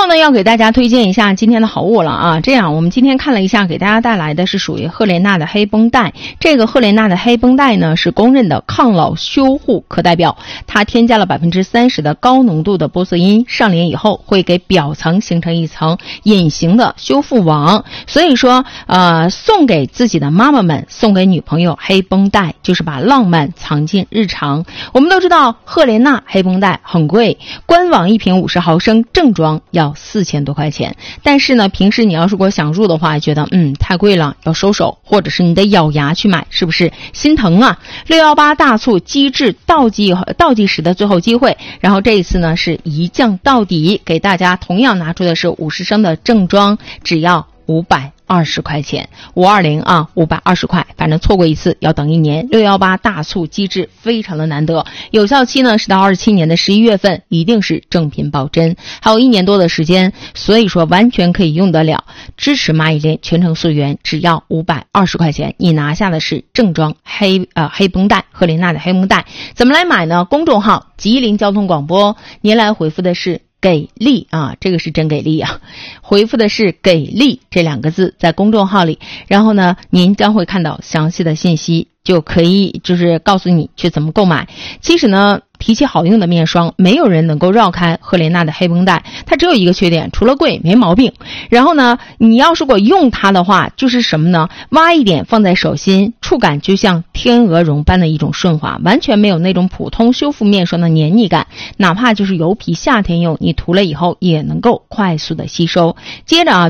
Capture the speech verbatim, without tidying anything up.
呢要给大家推荐一下今天的好物了啊！这样我们今天看了一下，给大家带来的是属于赫莲娜的黑绷带。这个赫莲娜的黑绷带呢是公认的抗老修护课代表，它添加了 百分之三十 的高浓度的玻色因，上脸以后会给表层形成一层隐形的修复网。所以说呃，送给自己的妈妈们，送给女朋友黑绷带，就是把浪漫藏进日常。我们都知道赫莲娜黑绷带很贵，官网一瓶五十毫升正装要四千多块钱，但是呢平时你要是如果想入的话，觉得嗯太贵了，要收手，或者是你得咬牙去买，是不是心疼啊？六一八大促机制倒计倒计时的最后机会，然后这一次呢是一降到底，给大家同样拿出的是五十升的正装，只要五百二十块钱，五二零啊，五百二十块，反正错过一次要等一年。六一八大促机制非常的难得，有效期呢是到二十七年的十一月份，一定是正品保真，还有一年多的时间，所以说完全可以用得了。支持蚂蚁链全程溯源，只要五百二十块钱，你拿下的是正装黑呃黑绷带，赫莲娜的黑绷带。怎么来买呢？公众号吉林交通广播，您来回复的是给力啊，这个是真给力啊！回复的是给力这两个字在公众号里，然后呢您将会看到详细的信息，就可以就是告诉你去怎么购买。其实呢脾气好用的面霜，没有人能够绕开赫莲娜的黑绷带，它只有一个缺点，除了贵没毛病。然后呢你要是如果用它的话，就是什么呢？挖一点放在手心，触感就像天鹅绒般的一种顺滑，完全没有那种普通修复面霜的黏腻感，哪怕就是油皮夏天用，你涂了以后也能够快速的吸收。接着啊